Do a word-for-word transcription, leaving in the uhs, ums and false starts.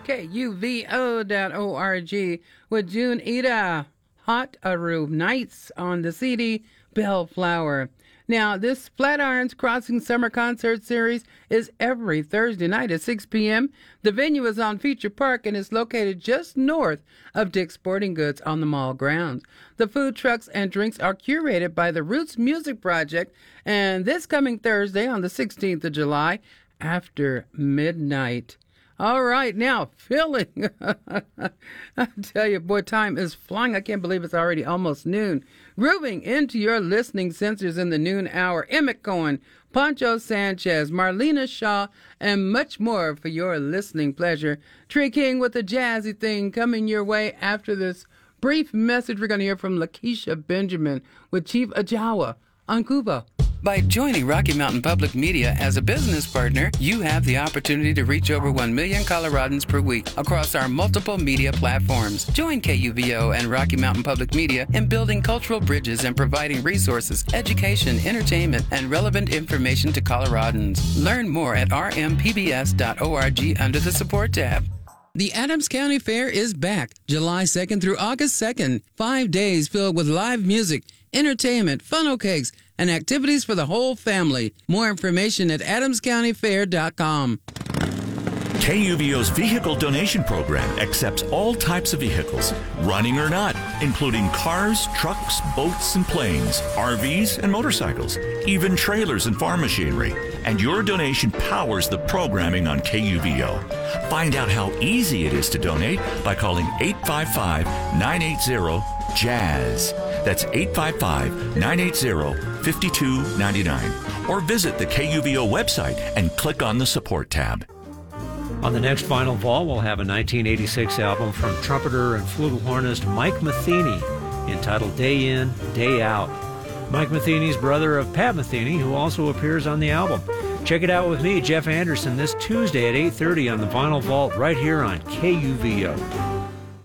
K U V O dot org with June Ida, Hot Aruba Nights on the C D, Bellflower. Now, this Flatirons Crossing Summer Concert Series is every Thursday night at six p.m. The venue is on Feature Park and is located just north of Dick's Sporting Goods on the mall grounds. The food trucks and drinks are curated by the Roots Music Project, and this coming Thursday on the sixteenth of July after midnight. All right, now, filling. I tell you, boy, time is flying. I can't believe it's already almost noon. Grooving into your listening sensors in the noon hour, Emmett Cohen, Poncho Sanchez, Marlena Shaw, and much more for your listening pleasure. Tree King with a jazzy thing coming your way after this brief message. We're going to hear from Lakeisha Benjamin with Chief Ajawa on Cuba. By joining Rocky Mountain Public Media as a business partner, you have the opportunity to reach over one million Coloradans per week across our multiple media platforms. Join K U V O and Rocky Mountain Public Media in building cultural bridges and providing resources, education, entertainment, and relevant information to Coloradans. Learn more at r m p b s dot org under the Support tab. The Adams County Fair is back July second through August second. Five days filled with live music, entertainment, funnel cakes, and activities for the whole family. More information at adams county fair dot com. K U V O's vehicle donation program accepts all types of vehicles, running or not, including cars, trucks, boats, and planes, R Vs, and motorcycles, even trailers and farm machinery. And your donation powers the programming on K U V O. Find out how easy it is to donate by calling eight five five, nine eight zero, jazz. That's eight five five, nine eight zero, five two nine nine. Or visit the K U V O website and click on the Support tab. On the next Final Vault, we'll have a nineteen eighty-six album from trumpeter and flugelhornist Mike Metheny entitled Day In, Day Out. Mike Metheny's brother of Pat Metheny, who also appears on the album. Check it out with me, Jeff Anderson, this Tuesday at eight thirty on the Vinyl Vault right here on K U V O.